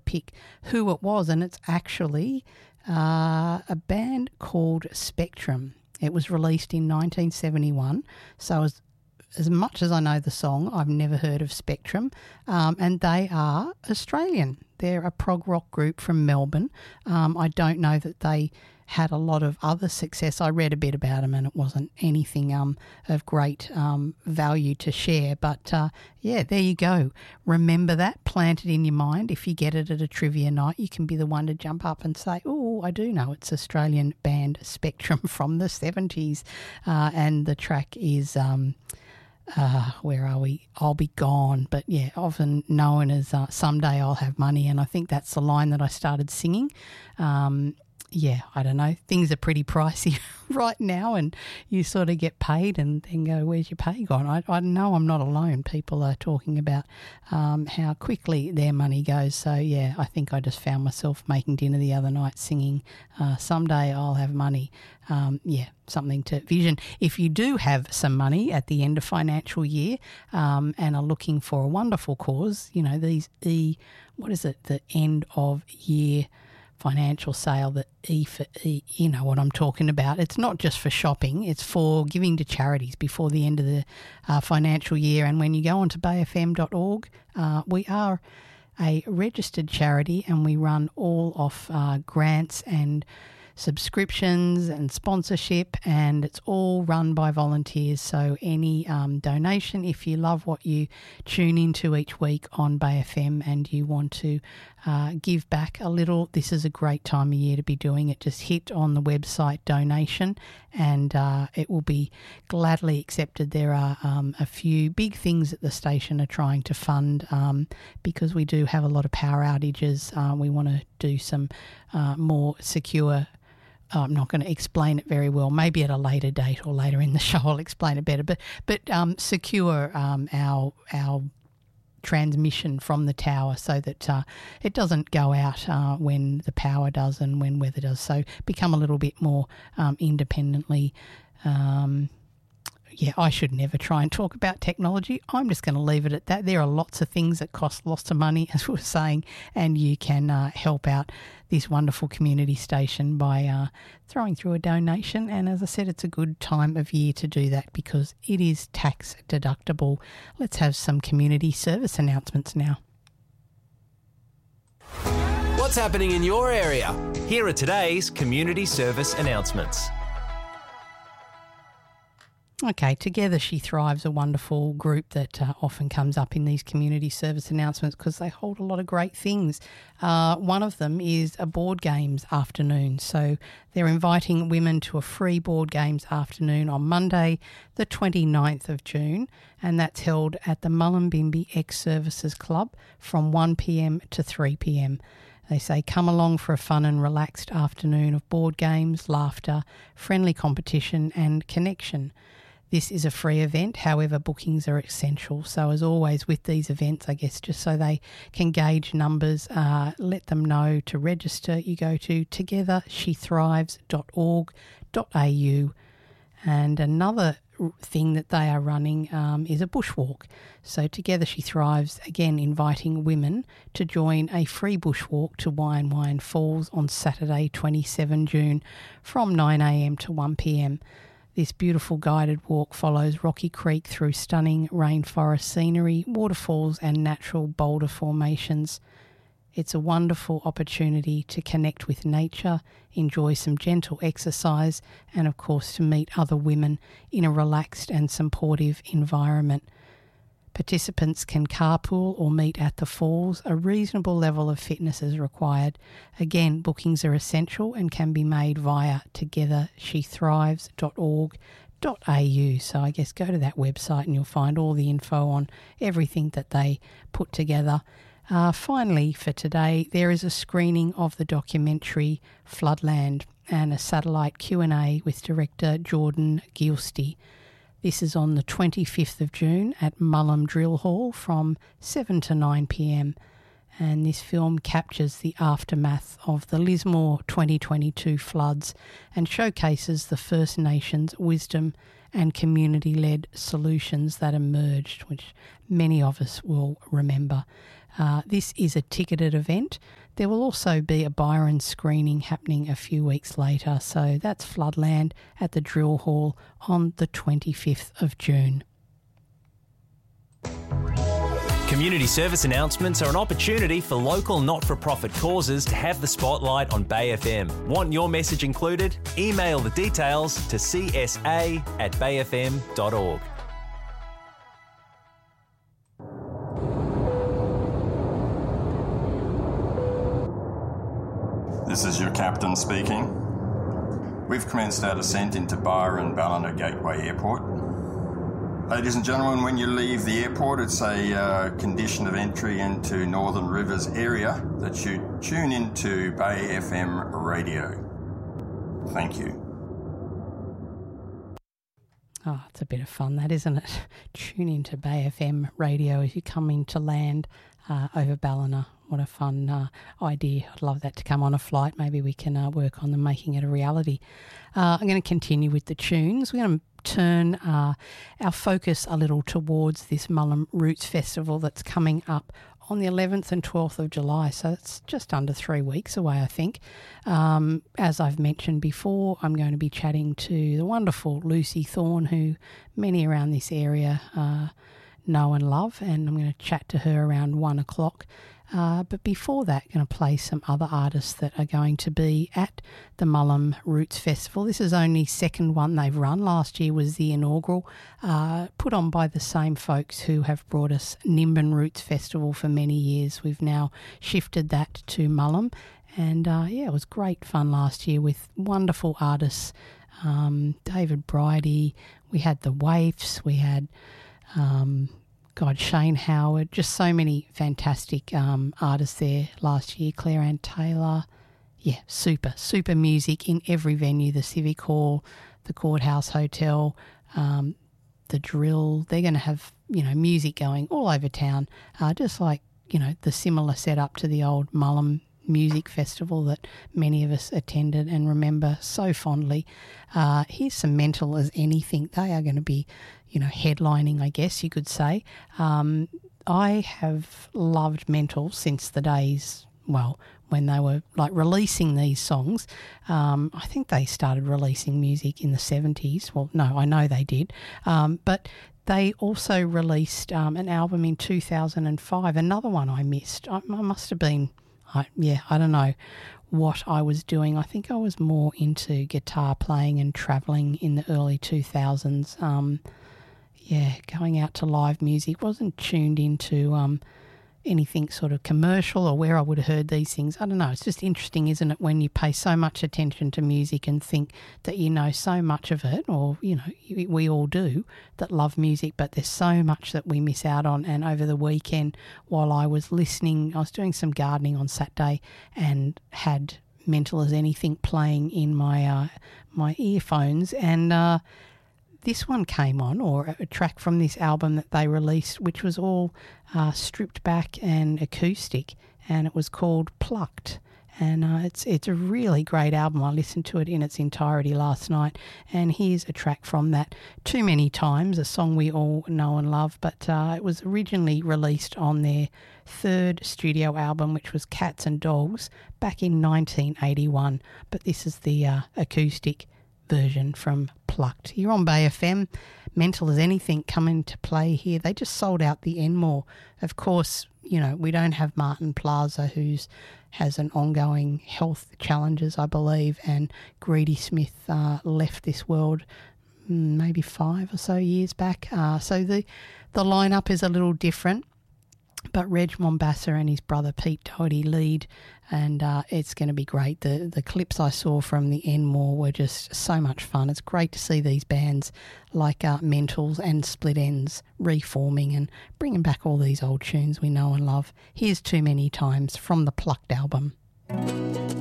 pick who it was, and it's actually a band called Spectrum. It was released in 1971, so as much as I know the song, I've never heard of Spectrum, and they are Australian. They're a prog rock group from Melbourne. I don't know that they had a lot of other success. I read a bit about them and it wasn't anything of great value to share. But, yeah, there you go. Remember that, plant it in your mind. If you get it at a trivia night, you can be the one to jump up and say, oh, I do know it's Australian band Spectrum from the 70s. And the track is... where are we? I'll Be Gone. But yeah, often known as Someday I'll Have Money. And I think that's the line that I started singing. Yeah, I don't know. Things are pretty pricey right now, and you sort of get paid and then go, where's your pay gone? I know I'm not alone. People are talking about how quickly their money goes. So, yeah, I think I just found myself making dinner the other night singing Someday I'll Have Money. Yeah, something to vision. If you do have some money at the end of financial year and are looking for a wonderful cause, you know, these the end of year financial sale, the E for E, you know what I'm talking about. It's not just for shopping, it's for giving to charities before the end of the financial year. And when you go onto bayfm.org, we are a registered charity and we run all off grants and subscriptions and sponsorship, and it's all run by volunteers. So any donation, if you love what you tune into each week on Bay FM and you want to give back a little, this is a great time of year to be doing it. Just hit on the website donation and it will be gladly accepted. There are a few big things that the station are trying to fund because we do have a lot of power outages. We want to do some more secure. I'm not going to explain it very well. Maybe at a later date or later in the show I'll explain it better. But secure our transmission from the tower so that it doesn't go out when the power does and when weather does. So become a little bit more independently. Yeah, I should never try and talk about technology. I'm just going to leave it at that. There are lots of things that cost lots of money, as we were saying, and you can help out this wonderful community station by throwing through a donation. And as I said, it's a good time of year to do that because it is tax deductible. Let's have some community service announcements now. What's happening in your area? Here are today's community service announcements. Okay, Together She Thrives, a wonderful group that often comes up in these community service announcements because they hold a lot of great things. One of them is a board games afternoon. So they're inviting women to a free board games afternoon on Monday, the 29th of June, and that's held at the Mullumbimby Ex-Services Club from 1pm to 3pm. They say, come along for a fun and relaxed afternoon of board games, laughter, friendly competition and connection. This is a free event, however, bookings are essential. So as always with these events, I guess just so they can gauge numbers, let them know to register. You go to togethershethrives.org.au. And another thing that they are running is a bushwalk. So Together She Thrives, again inviting women to join a free bushwalk to Wyne Falls on Saturday 27 June from 9am to 1pm. This beautiful guided walk follows Rocky Creek through stunning rainforest scenery, waterfalls and natural boulder formations. It's a wonderful opportunity to connect with nature, enjoy some gentle exercise and of course to meet other women in a relaxed and supportive environment. Participants can carpool or meet at the falls. A reasonable level of fitness is required. Again, bookings are essential and can be made via togethershethrives.org.au. So I guess go to that website and you'll find all the info on everything that they put together. Finally, for today, there is a screening of the documentary Floodland and a satellite Q&A with director Jordan Gilsty. This is on the 25th of June at Mullum Drill Hall from 7 to 9pm. And this film captures the aftermath of the Lismore 2022 floods and showcases the First Nations wisdom and community-led solutions that emerged, which many of us will remember. This is a ticketed event. There will also be a Byron screening happening a few weeks later. So that's Floodland at the Drill Hall on the 25th of June. Community service announcements are an opportunity for local not-for-profit causes to have the spotlight on Bay FM. Want your message included? Email the details to csa@bayfm.org. This is your captain speaking. We've commenced our descent into Byron Ballina Gateway Airport. Ladies and gentlemen, when you leave the airport, it's a condition of entry into Northern Rivers area that you tune into Bay FM radio. Thank you. Oh, it's a bit of fun, that, isn't it? Tune into Bay FM radio as you come into land over Ballina. What a fun idea. I'd love that to come on a flight. Maybe we can work on them making it a reality. I'm going to continue with the tunes. We're going to turn our focus a little towards this Mullum Roots Festival that's coming up on the 11th and 12th of July. So it's just under 3 weeks away, I think. As I've mentioned before, I'm going to be chatting to the wonderful Lucy Thorne, who many around this area know and love, and I'm going to chat to her around 1 o'clock. But before that, I'm going to play some other artists that are going to be at the Mullum Roots Festival. This is only second one they've run. Last year was the inaugural, put on by the same folks who have brought us Nimbin Roots Festival for many years. We've now shifted that to Mullum, and it was great fun last year with wonderful artists. David Bridie, we had the Waifs, we had Shane Howard, just so many fantastic artists there last year. Claire Ann Taylor, super music in every venue, the Civic Hall, the Courthouse Hotel, the Drill. They're going to have, music going all over town, just like, the similar setup to the old Mullum Music Festival that many of us attended and remember so fondly. Here's some Mental as Anything. They are going to be, headlining, I guess you could say. I have loved Mental since the days, when they were releasing these songs. I think they started releasing music in the 70s. Well, no, I know they did. But they also released an album in 2005, another one I missed. I must have been, I don't know what I was doing. I think I was more into guitar playing and travelling in the early 2000s. Going out to live music. Wasn't tuned into anything sort of commercial or where I would have heard these things. I don't know. It's just interesting, isn't it, when you pay so much attention to music and think that you know so much of it, or, we all do that love music, but there's so much that we miss out on. And over the weekend, while I was listening, I was doing some gardening on Saturday and had Mental as Anything playing in my my earphones, and this one came on, or a track from this album that they released, which was all stripped back and acoustic, and it was called Plucked. And it's a really great album. I listened to it in its entirety last night, and here's a track from that, Too Many Times, a song we all know and love, but it was originally released on their third studio album, which was Cats and Dogs, back in 1981. But this is the acoustic version from Plucked. You're on Bay FM. Mental as Anything coming to play here. They just sold out the Enmore. Of course, we don't have Martin Plaza, who's has an ongoing health challenges, I believe, and Greedy Smith left this world maybe 5 or so years back. So the lineup is a little different, but Reg Mombassa and his brother Pete Doherty lead, and it's going to be great. The clips I saw from the Enmore were just so much fun. It's great to see these bands like Mentals and Split Ends reforming and bringing back all these old tunes we know and love. Here's Too Many Times from the Plucked album.